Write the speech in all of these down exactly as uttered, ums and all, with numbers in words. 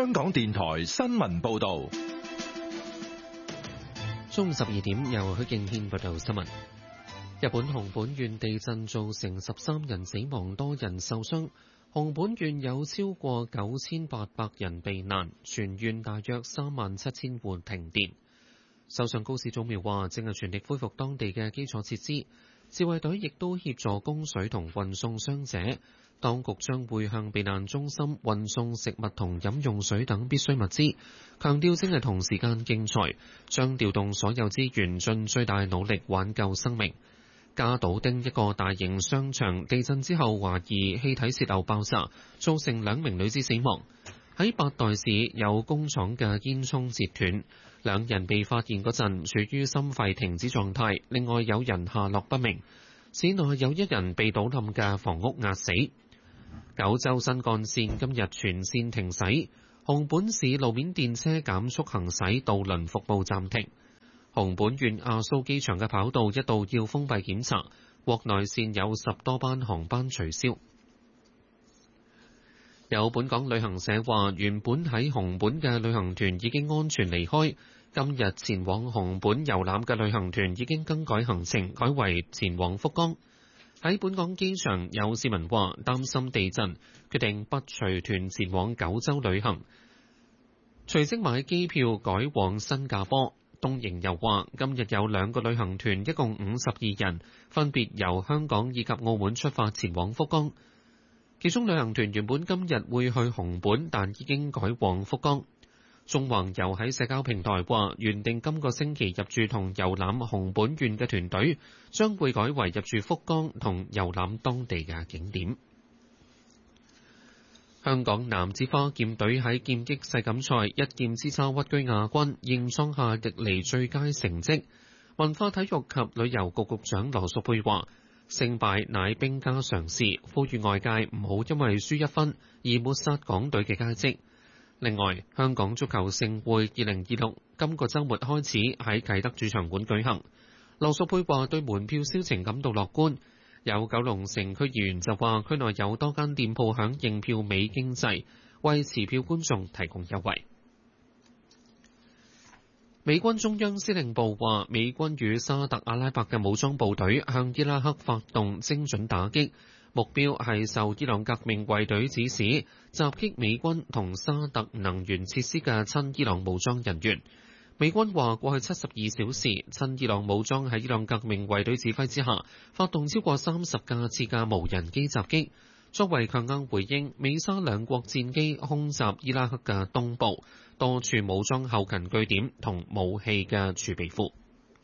香港電台新聞報道。 中午十二點，由許敬軒報道新聞。日本熊本縣地震造成十三人死亡，多人受傷。熊本縣有超過九千八百人避難，全縣大約三萬七千戶停電。首相高市早苗話，正係全力恢復當地嘅基礎設施，自衛隊亦都協助供水同運送傷者。當局將會向避難中心運送食物同飲用水等必需物資，強調正係同時間競賽，將調動所有資源，盡最大努力挽救生命。加島町一個大型商場地震之後，懷疑氣體泄漏爆炸，造成兩名女子死亡。喺八代市有工廠嘅煙囪截斷，兩人被發現嗰陣處於心肺停止狀態，另外有人下落不明。市內有一人被倒冧嘅房屋壓死。九州新幹線今日全線停駛，熊本市路面電車減速行駛，渡輪服務暫停。熊本縣阿蘇機場嘅跑道一度要封閉檢查，國內線有十多班航班取消。有本港旅行社話，原本喺熊本嘅旅行團已經安全離開，今日前往熊本遊覽嘅旅行團已經更改行程，改為前往福岡。喺本港機場，有市民話擔心地震，決定不隨團前往九州旅行，隨即買機票改往新加坡。東瀛遊話，今日有兩個旅行團，一共五十二人，分別由香港以及澳門出發前往福岡。其中旅行團原本今日會去熊本，但已經改往福岡。縱橫遊喺社交平台話，原定今個星期入住同遊覽熊本縣嘅團隊，將會改為入住福岡同遊覽當地嘅景點。香港男子花劍隊喺劍擊世錦賽一劍之差屈居亞軍，認創下歷嚟最佳成績。文化體育及旅遊局局長羅淑佩話，勝敗乃兵家常事，呼籲外界唔好因為輸一分而抹殺港隊嘅佳績。另外，香港足球盛會二零二六今個週末開始喺啟德主場館舉行。羅淑佩話對門票銷情感到樂觀。有九龍城區議員就話，區內有多間店鋪響應票美經濟，為持票觀眾提供優惠。美軍中央司令部話，美軍與沙特阿拉伯嘅武裝部隊向伊拉克發動精準打擊，目標係受伊朗革命衛隊指使，襲擊美軍同沙特能源設施嘅親伊朗武裝人員。美軍話，過去七十二小時，親伊朗武裝喺伊朗革命衛隊指揮之下，發動超過三十架次嘅無人機襲擊，作為強硬回應美沙兩國戰機空襲伊拉克嘅東部多處武裝後勤據點同武器嘅儲備庫。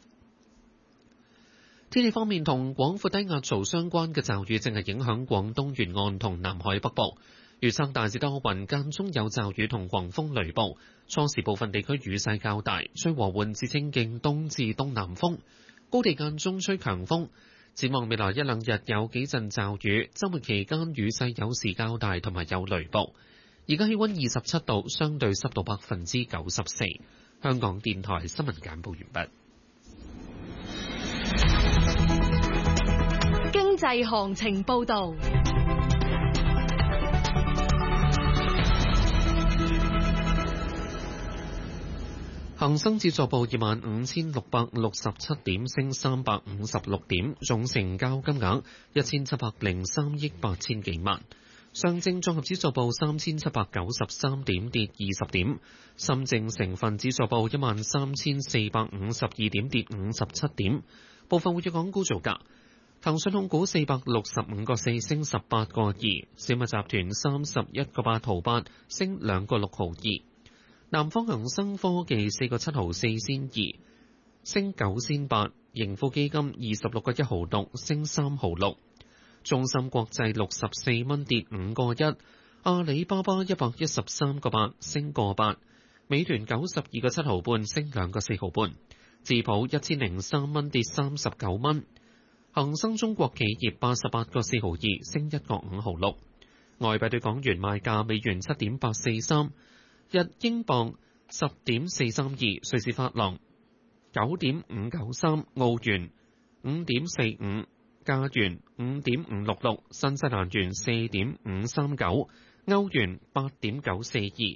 天氣方面，同廣闊低壓槽相關嘅驟雨正係影響廣東沿岸同南海北部。預測大致多雲，間中有驟雨同狂風雷暴，初時部分地區雨勢較大，吹和緩至清勁東至東南風，高地間中吹強風。展望未來一兩日有幾陣驟雨，週末期間雨勢有時較大，同埋有雷暴。而家氣溫二十七度，相對濕度百分之九十四。香港電台新聞簡報完畢。經濟行情報導。 恒生指數報二萬五千六百六十七點，升三百五十六點，總成交金額一千七百零三億八千幾萬。上證綜合指數報三千七百九十三點，跌二十點。深證成分指數報一萬三千四百五十二點，跌五十七點。部分活躍港股造價：騰訊控股四百六十五個四，升十八個二；小米集團三十一個八毫八，升兩個六毫二。南方恒生科技四個七毫四仙二，升九仙八；盈富基金二十六個一毫六，升三毫六；中芯國際六十四蚊，跌五個一；阿里巴巴一百一十三個八，升個八；美團九十二個七毫半，升兩個四毫半；智普一千零三蚊，跌三十九蚊；恒生中國企業八十八個四毫二，升一個五毫六。外幣對港元賣價：美元七點八四三。日英鎊十點四三二，瑞士法郎九點五九三，澳元五點四五，加元五點五六六，新西蘭元四點五三九，歐元八點九四二，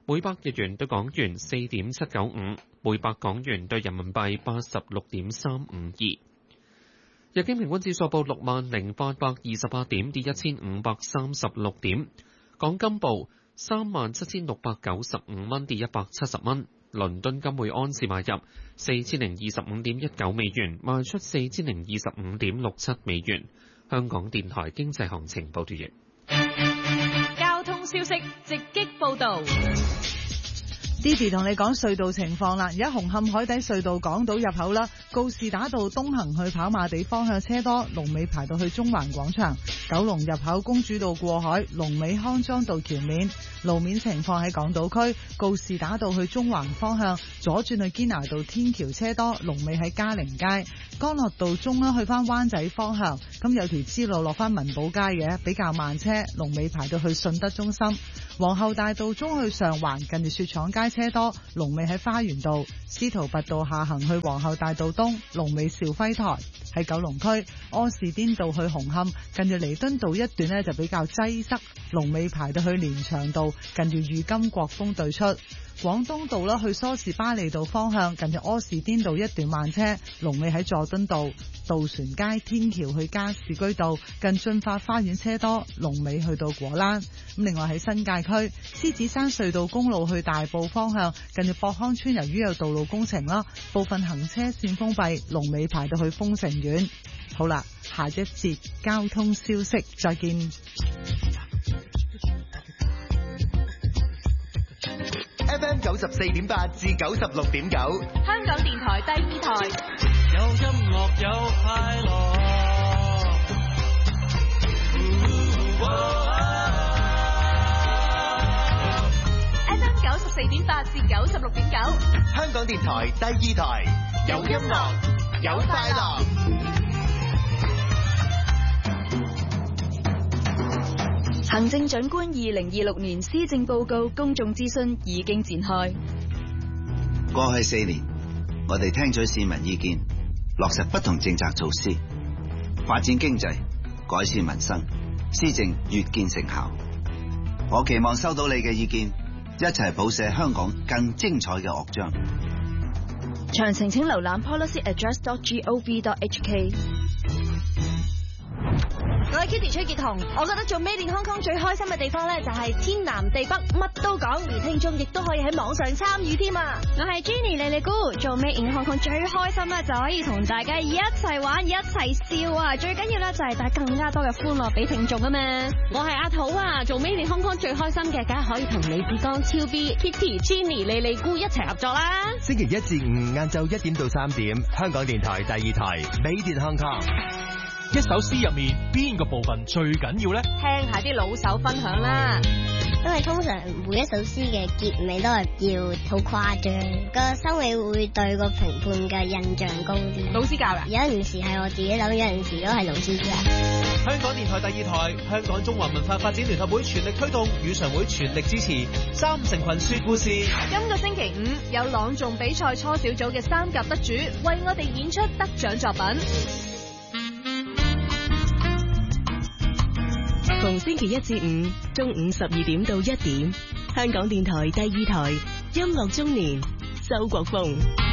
每百日元對港元四點七九五，每百港元對人民幣八十六點三五二。日經平均指數報六萬零八百二十八點，跌一千五百三十六點。港金報三萬七千六百九十五蚊，跌一百七十蚊。倫敦金每安士買入四千零二十五點一九美元，賣出四千零二十五點六七美元。香港電台經濟行情報道完。 交通消息直擊報道。 Didi 同你講隧道情況啦，而家紅磡海底隧道港島入口啦，告士打道東行去跑馬地方向車多，龍尾排到去中環廣場；九龍入口公主道過海，龍尾康莊道橋面。路面情況喺港島區，告士打道去中環方向左轉去堅拿道天橋車多，龍尾喺嘉陵街。干諾道中啦，去翻灣仔方向，咁有條支路落翻文寶街嘅，比較慢車，龍尾排到去順德中心。皇后大道中去上環，近住雪廠街車多，龍尾喺花園道。司徒拔道下行去皇后大道東，龍尾兆輝台。喺九龍區柯士甸道去紅磡，近住彌敦道一段呢就比較擠塞，龍尾排到去連翔道，近住裕金國峰對出。廣東道啦，去梳士巴利道方向，近住柯士甸道一段慢車，龍尾喺佐敦道。渡船街天橋去加士居道，近駿發花園車多，龍尾去到果欄。咁另外喺新界區獅子山隧道公路去大埔方向，近住博康村由於有道路工程啦，部分行車線封閉，龍尾排到去豐城苑。好啦，下一節交通消息再見。 F M 九十四點八至九十六點九， 香港電台第二台， 有音樂有快樂。 F M 九十四點八至九十六點九， 香港電台第二台，有音樂有快樂。 行政長官二零二六年施政報告公眾諮詢已經展開。 過去四年，我哋聽取市民意見，落實不同政策措施，發展經濟，改善民生，施政越見成效。我期望收到你嘅意見，一齊譜寫香港更精彩嘅樂章。 詳情請瀏覽 policy address dot gov dot h k。 我係 Kitty 崔潔彤，我覺得做 Made in Hong Kong 最開心嘅地方咧，就係天南地北乜都講，而聽眾亦都可以喺網上參與添啊！我係 Jenny 莉莉姑，做 Made in Hong Kong 最開心咧，就可以同大家一齊玩一齊笑啊！最緊要咧就係帶更加多嘅歡樂俾聽眾啊嘛！我係阿土啊，做 Made in Hong Kong 最開心嘅，梗係可以同李志剛、超 B、Kitty、Jenny、莉莉姑一齊合作啦！ 星期一至五晏晝一點到三點，香港電台第二台 Made in Hong Kong。 一首詩入面邊個部分最緊要呢？ 聽下啲老手分享啦。 因為通常每一首詩嘅結尾都係要好誇張，個收尾會對個評判嘅印象高啲。 老師教㗎？ 有陣時係我自己諗，有陣時都係老師教。 香港電台第二台，香港中華文化發展聯合會全力推動，語常會全力支持三成群說故事。 今個星期五有朗誦比賽初小組嘅三甲得主為我哋演出得獎作品。 逢星期一至五中午十二點到一點，香港電台第二台音樂中年，周國峰。